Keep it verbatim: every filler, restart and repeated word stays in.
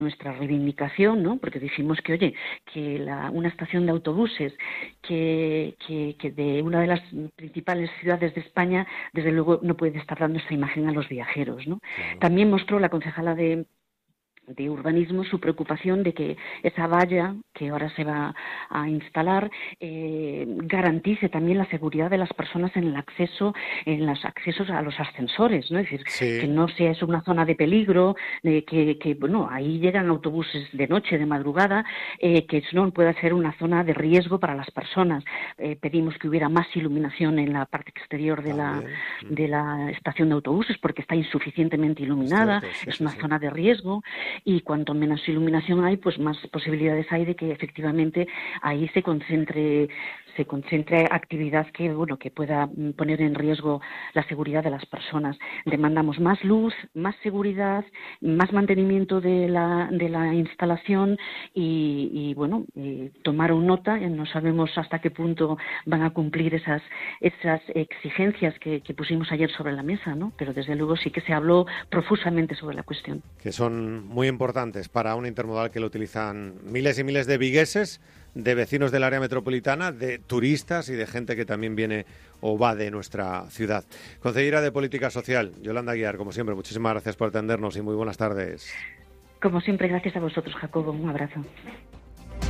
nuestra reivindicación, ¿no? Porque dijimos que, oye, que la, una estación de autobuses que, que, que de una de las principales ciudades de España, desde luego no puede estar dando esa imagen a los viajeros, ¿no? Claro. También mostró la concejala de de urbanismo su preocupación de que esa valla que ahora se va a instalar eh, garantice también la seguridad de las personas en el acceso, en los accesos a los ascensores, ¿no? Es decir, Sí. que no sea eso una zona de peligro, eh, que, que bueno, ahí llegan autobuses de noche, de madrugada, eh, que eso no pueda ser una zona de riesgo para las personas. Eh, pedimos que hubiera más iluminación en la parte exterior de la, Mm. de la estación de autobuses porque está insuficientemente iluminada, Es, cierto, sí, es sí, una sí. zona de riesgo. Y cuanto menos iluminación hay, pues más posibilidades hay de que efectivamente ahí se concentre se concentre actividad que bueno que pueda poner en riesgo la seguridad de las personas. Demandamos más luz, más seguridad, más mantenimiento de la de la instalación y, y bueno eh, tomaron nota. No sabemos hasta qué punto van a cumplir esas esas exigencias que, que pusimos ayer sobre la mesa, ¿no? Pero desde luego sí que se habló profusamente sobre la cuestión. Que son muy importantes para un intermodal que lo utilizan miles y miles de vigueses, de vecinos del área metropolitana, de turistas y de gente que también viene o va de nuestra ciudad. Consejera de Política Social, Yolanda Aguiar, como siempre, muchísimas gracias por atendernos y muy buenas tardes. Como siempre, gracias a vosotros, Jacobo. Un abrazo.